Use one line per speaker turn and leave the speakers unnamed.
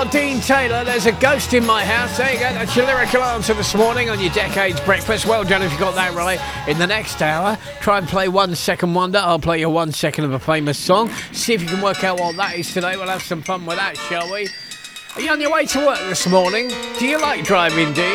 Dean Taylor, there's a ghost in my house. There you go, that's your lyrical answer this morning on your Decades Breakfast. Well done if you got that right. In the next hour, try and play 1 Second Wonder. I'll play you 1 second of a famous song. See if you can work out what that is today. We'll have some fun with that, shall we? Are you on your way to work this morning? Do you like driving, do you?